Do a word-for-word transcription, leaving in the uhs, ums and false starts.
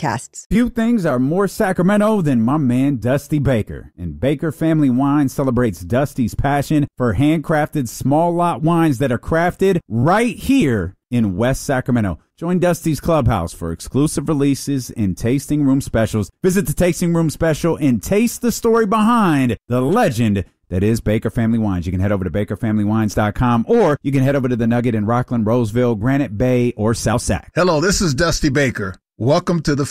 podcasts. Few things are more Sacramento than my man Dusty Baker. And Baker Family Wine celebrates Dusty's passion for handcrafted small lot wines that are crafted right here in West Sacramento. Join Dusty's Clubhouse for exclusive releases and tasting room specials. Visit the tasting room special and taste the story behind the legend that is Baker Family Wines. You can head over to baker family wines dot com, or you can head over to the Nugget in Rockland, Roseville, Granite Bay, or South Sac. Hello, this is Dusty Baker. Welcome to the